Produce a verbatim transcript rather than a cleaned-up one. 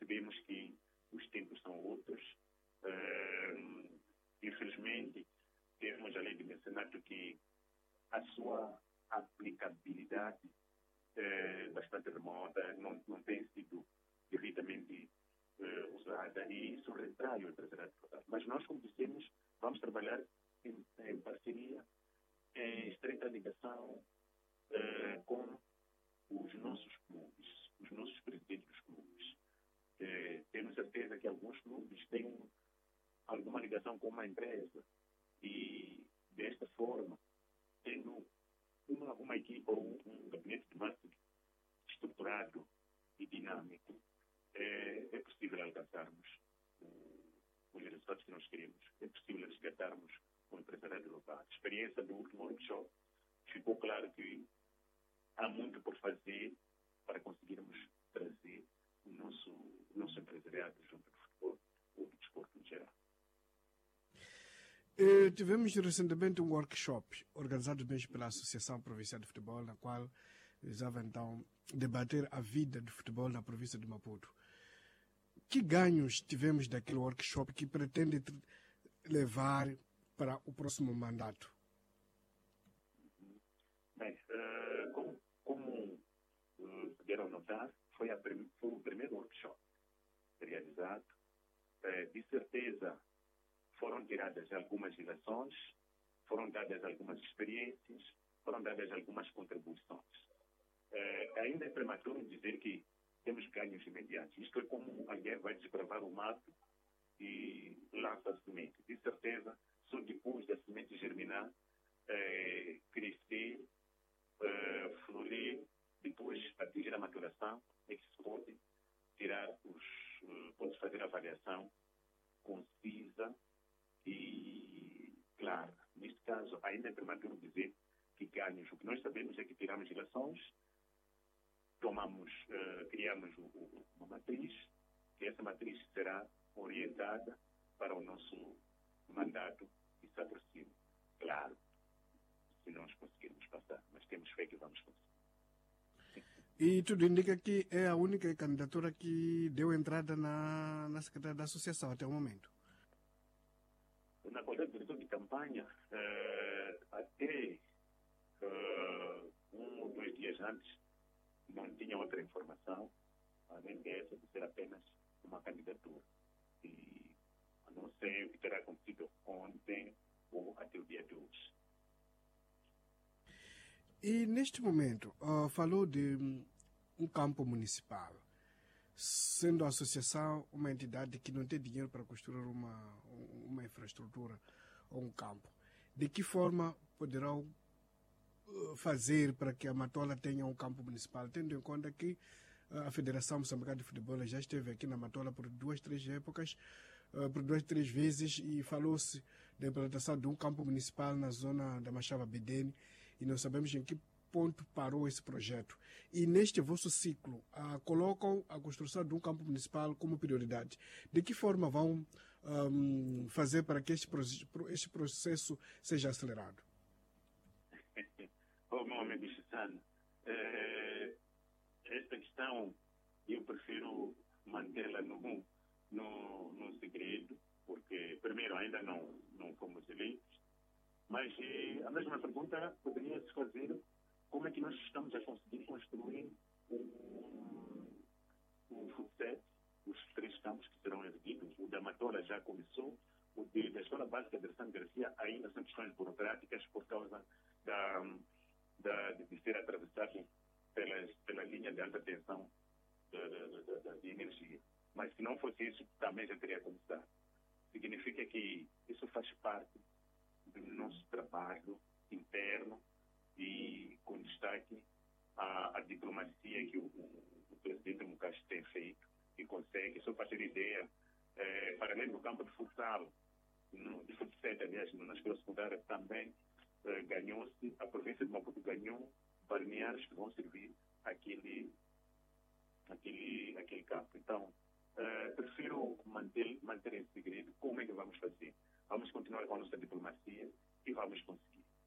percebemos que os tempos são outros. Uh, infelizmente, temos a lei de mecenato que a sua aplicabilidade é bastante remota, não, não tem sido devidamente uh, usada, e isso retrai o empresariado local. Mas nós, como dissemos, vamos trabalhar em, em parceria, em estreita ligação uh, com os nossos clubes, os nossos presidentes dos clubes. Uh, temos certeza que alguns clubes têm alguma ligação com uma empresa e, desta forma, tendo uma, uma equipe ou um, um gabinete de marketing estruturado e dinâmico, é, é possível alcançarmos o, os resultados que nós queremos. É possível resgatarmos o empresariado local. A experiência do último workshop ficou claro que há muito por fazer para conseguirmos trazer o nosso, o nosso empresariado junto do futebol ou do desporto em geral. Eh, tivemos recentemente um workshop organizado mesmo pela Associação Provincial de Futebol, na qual visava então debater a vida do futebol na província de Maputo. Que ganhos tivemos daquele workshop que pretende levar para o próximo mandato? Bem, uh, como, como uh, puderam notar, foi, a, foi o primeiro workshop realizado. Uh, de certeza, foram tiradas algumas lições, foram dadas algumas experiências, foram dadas algumas contribuições. Uh, ainda é prematuro dizer que temos ganhos imediatos. Isto é como alguém vai desbravar o mato e lança a semente. De certeza, só depois da semente germinar, uh, crescer, uh, florir, depois atingir a maturação, é que se pode tirar os, uh, pode fazer a avaliação concisa e clara. Neste caso, ainda é prematuro dizer que ganhos. O que nós sabemos é que tiramos relações, tomamos, uh, criamos o, o, uma matriz, que essa matriz será orientada para o nosso mandato que se aproxima. Claro, se nós conseguirmos passar, mas temos fé que vamos conseguir. E tudo indica que é a única candidatura que deu entrada na, na Secretaria da Associação até o momento. Na qualidade de diretor de campanha, uh, até uh, um ou dois dias antes, não tinha outra informação, além dessa, de ser apenas uma candidatura. E não sei o que terá acontecido ontem ou até o dia de hoje. E neste momento, uh, falou de um, um campo municipal, sendo a associação uma entidade que não tem dinheiro para construir uma, uma infraestrutura ou um campo. De que forma poderão uh, fazer para que a Matola tenha um campo municipal, tendo em conta que uh, a Federação Moçambicana de Futebol já esteve aqui na Matola por duas, três épocas, uh, por duas, três vezes, e falou-se da implantação de um campo municipal na zona da Machava Bedene, e não sabemos em que ponto parou esse projeto. E neste vosso ciclo, uh, colocam a construção de um campo municipal como prioridade. De que forma vão um, fazer para que este, este processo seja acelerado? Oh, meu amigo Chissano, eh, esta questão eu prefiro mantê-la no, no, no segredo, porque, primeiro, ainda não, não fomos eleitos, mas eh, a mesma pergunta poderia se fazer: como é que nós estamos a conseguir construir um, um futsal, os três campos que serão erguidos? O da Matola já começou, o de, da Escola Básica de São Garcia ainda são questões burocráticas por causa da, da, de ser atravessado pelas, pela linha de alta tensão de, de, de, de energia. Mas se não fosse isso, também já teria começado. Significa que isso faz parte do nosso trabalho interno, e com destaque a, a diplomacia que o, o, o presidente Mukashi tem feito e consegue. Só para ter ideia, é, para além do campo de futsal, no, de futsal, aliás, na escola secundária também é, ganhou-se, a província de Maputo ganhou balneários que vão servir aquele, aquele, aquele campo. Então, é, prefiro manter, manter em segredo como é que vamos fazer. Vamos continuar com a nossa diplomacia e vamos conseguir.